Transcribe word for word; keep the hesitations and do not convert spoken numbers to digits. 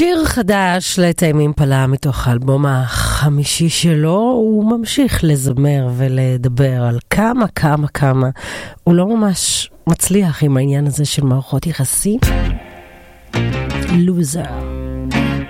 שיר חדש לתאים אימפלה מתוך האלבום החמישי שלו. הוא ממשיך לזמר ולדבר על כמה כמה כמה הוא לא ממש מצליח עם העניין הזה של מערכות יחסים. לוזר.